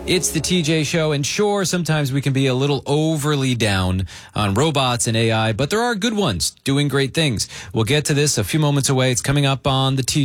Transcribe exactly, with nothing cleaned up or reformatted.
It's the T J Show, and sure, sometimes we can be a little overly down on robots and A I, but there are good ones doing great things. We'll get to this a few moments away. It's coming up on the T J